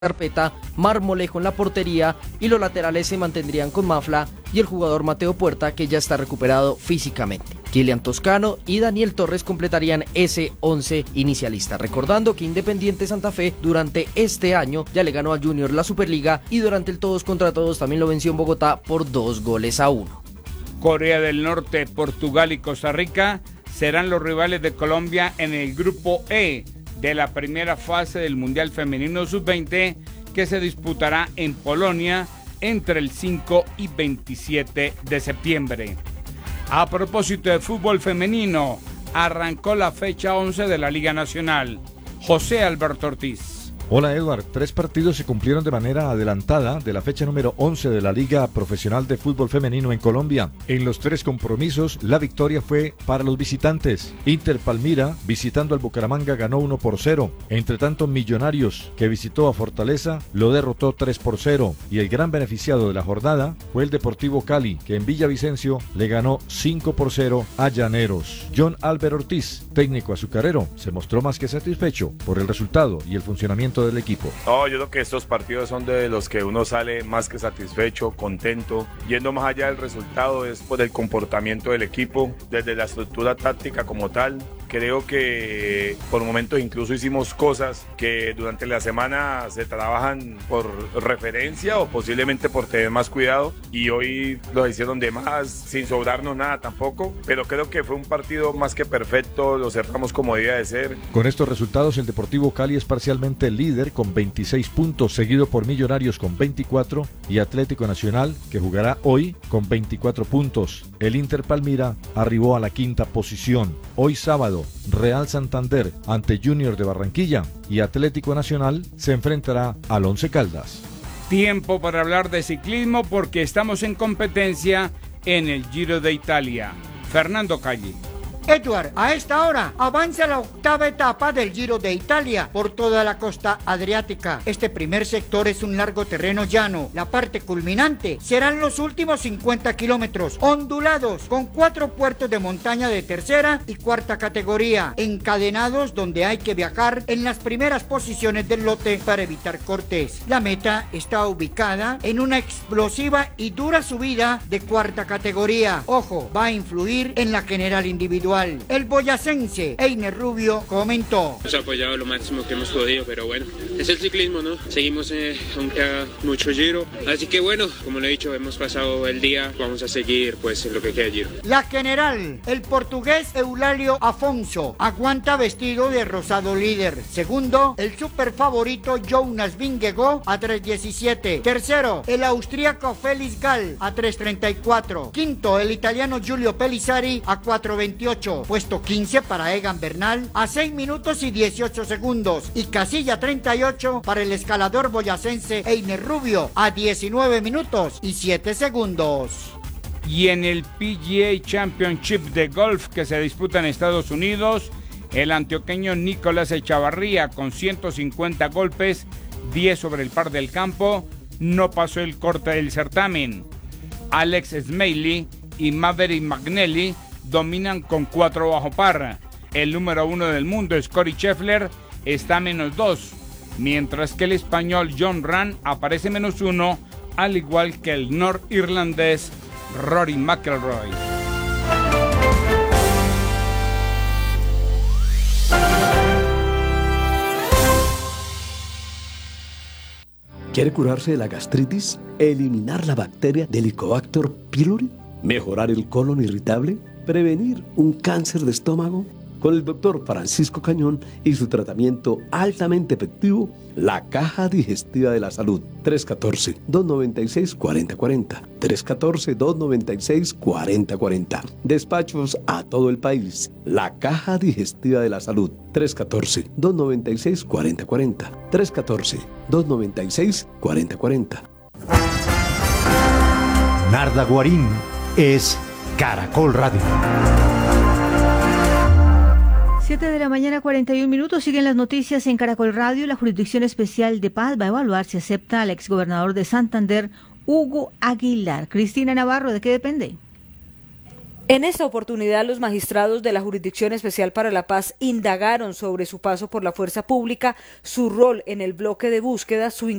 Carpeta, Marmolejo en la portería y los laterales se mantendrían con Mafla y el jugador Mateo Puerta, que ya está recuperado físicamente. Kilian Toscano y Daniel Torres completarían ese 11 inicialista. Recordando que Independiente Santa Fe durante este año ya le ganó al Junior la Superliga y durante el todos contra todos también lo venció en Bogotá por 2-1. Corea del Norte, Portugal y Costa Rica serán los rivales de Colombia en el grupo E de la primera fase del Mundial Femenino Sub-20 que se disputará en Polonia entre el 5 y 27 de septiembre. A propósito de fútbol femenino, arrancó la fecha 11 de la Liga Nacional. José Alberto Ortiz. Hola Edward, 3 partidos se cumplieron de manera adelantada de la fecha número 11 de la Liga Profesional de Fútbol Femenino en Colombia. En los 3 compromisos, la victoria fue para los visitantes. Inter Palmira, visitando al Bucaramanga, ganó 1-0. Entre tanto, Millonarios, que visitó a Fortaleza, lo derrotó 3-0. Y el gran beneficiado de la jornada fue el Deportivo Cali, que en Villavicencio le ganó 5-0 a Llaneros. John Albert Ortiz, técnico azucarero, se mostró más que satisfecho por el resultado y el funcionamiento del equipo. No, yo creo que estos partidos son de los que uno sale más que satisfecho, contento. Yendo más allá del resultado es por el comportamiento del equipo, desde la estructura táctica como tal. Creo que por momentos incluso hicimos cosas que durante la semana se trabajan por referencia o posiblemente por tener más cuidado, y hoy lo hicieron de más, sin sobrarnos nada tampoco, pero creo que fue un partido más que perfecto, lo cerramos como debía de ser. Con estos resultados, el Deportivo Cali es parcialmente el líder con 26 puntos, seguido por Millonarios con 24 y Atlético Nacional, que jugará hoy, con 24 puntos. El Inter Palmira arribó a la 5ª posición. Hoy sábado, Real Santander ante Junior de Barranquilla y Atlético Nacional se enfrentará al Once Caldas. Tiempo para hablar de ciclismo porque estamos en competencia en el Giro de Italia. Fernando Calle. Edward, a esta hora avanza la 8ª etapa del Giro de Italia por toda la costa adriática. Este primer sector es un largo terreno llano. La parte culminante serán los últimos 50 kilómetros, ondulados, con 4 puertos de montaña de tercera y cuarta categoría, encadenados donde hay que viajar en las primeras posiciones del lote para evitar cortes. La meta está ubicada en una explosiva y dura subida de cuarta categoría. Ojo, va a influir en la general individual. El boyacense Einer Rubio comentó: hemos apoyado lo máximo que hemos podido, pero bueno, es el ciclismo, ¿no? Seguimos aunque haga mucho Giro, así que bueno, como lo he dicho, hemos pasado el día, vamos a seguir pues en lo que queda Giro. La general, el portugués Eulalio Afonso, aguanta vestido de rosado líder. Segundo, el super favorito Jonas Vingegaard a 3:17. Tercero, el austríaco Felix Gall a 3:34. Quinto, el italiano Giulio Pellizzari a 4:28. Puesto 15 para Egan Bernal a 6 minutos y 18 segundos. Y casilla 38 para el escalador boyacense Einer Rubio a 19 minutos y 7 segundos. Y en el PGA Championship de golf que se disputa en Estados Unidos, el antioqueño Nicolás Echavarría, con 150 golpes, 10 sobre el par del campo, no pasó el corte del certamen. Alex Smalley y Maverick McNally dominan con 4 bajo par. El número 1 del mundo, Scottie Scheffler, está a -2, mientras que el español John Ram aparece -1, al igual que el norirlandés Rory McIlroy. ¿Quiere curarse de la gastritis? ¿Eliminar la bacteria del Helicobacter pylori? ¿Mejorar el colon irritable? ¿Prevenir un cáncer de estómago? Con el doctor Francisco Cañón y su tratamiento altamente efectivo, la Caja Digestiva de la Salud. 314-296-4040. 314-296-4040. Despachos a todo el país. La Caja Digestiva de la Salud. 314-296-4040. 314-296-4040. Narda Guarín es Caracol Radio. 7:41 siguen las noticias en Caracol Radio. La Jurisdicción Especial de Paz va a evaluar si acepta al exgobernador de Santander, Hugo Aguilar. Cristina Navarro, ¿de qué depende? En esta oportunidad, los magistrados de la Jurisdicción Especial para la Paz indagaron sobre su paso por la fuerza pública, su rol en el bloque de búsqueda, su